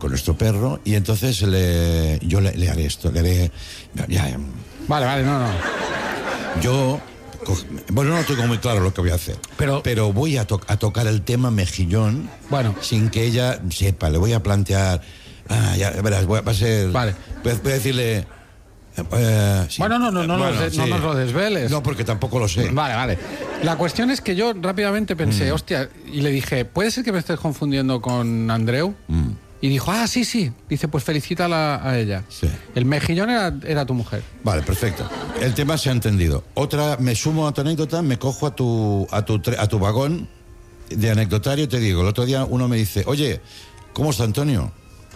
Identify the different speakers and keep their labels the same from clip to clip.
Speaker 1: con nuestro perro, y entonces yo le haré esto, le haré...
Speaker 2: Vale, no.
Speaker 1: Bueno, no tengo muy claro lo que voy a hacer, pero voy a tocar el tema mejillón, sin que ella sepa. Le voy a plantear, ya verás, va a ser...
Speaker 2: Vale.
Speaker 1: Voy a decirle...
Speaker 2: Sí. Bueno, no nos lo desveles.
Speaker 1: No, porque tampoco lo sé.
Speaker 2: Vale. La cuestión es que yo rápidamente pensé, hostia, y le dije, ¿puede ser que me estés confundiendo con Andreu? Y dijo, sí. Dice, pues felicítala a ella.
Speaker 1: Sí.
Speaker 2: El mejillón era tu mujer.
Speaker 1: Vale, perfecto. El tema se ha entendido. Otra, me sumo a tu anécdota, me cojo a tu vagón de anecdotario y te digo, el otro día uno me dice, oye, ¿cómo está Antonio?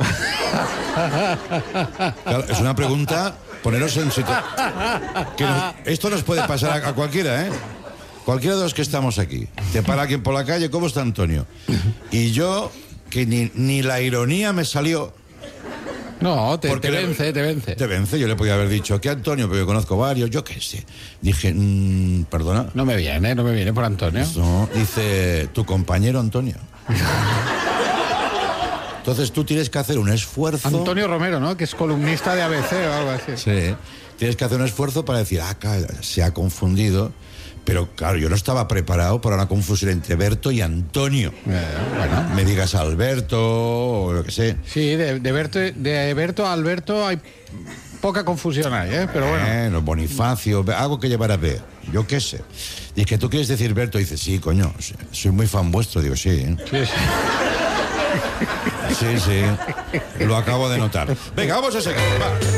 Speaker 1: Claro, es una pregunta, poneros en situación. Esto nos puede pasar a cualquiera, ¿eh? Cualquiera de los que estamos aquí. Te para alguien por la calle, ¿cómo está Antonio? Y yo, que ni la ironía me salió.
Speaker 2: No, te vence.
Speaker 1: Te vence, yo le podía haber dicho, ¿qué Antonio? Pero yo conozco varios, yo qué sé. Dije, perdona.
Speaker 2: No me viene por Antonio.
Speaker 1: No, dice, tu compañero Antonio. Entonces tú tienes que hacer un esfuerzo...
Speaker 2: Antonio Romero, ¿no? Que es columnista de ABC o algo así.
Speaker 1: Sí. Tienes que hacer un esfuerzo para decir, se ha confundido. Pero claro, yo no estaba preparado para una confusión entre Berto y Antonio.
Speaker 2: Bueno.
Speaker 1: Me digas Alberto o lo que sé.
Speaker 2: Sí, de Berto a Alberto hay poca confusión ahí, pero bueno.
Speaker 1: Bonifacio, algo que llevar a ver. Yo qué sé. Y es que tú quieres decir Berto, y dices, sí, coño, soy muy fan vuestro. Digo, sí, ¿eh?
Speaker 2: Sí.
Speaker 1: Sí, lo acabo de notar. Venga, vamos a seguir. Va.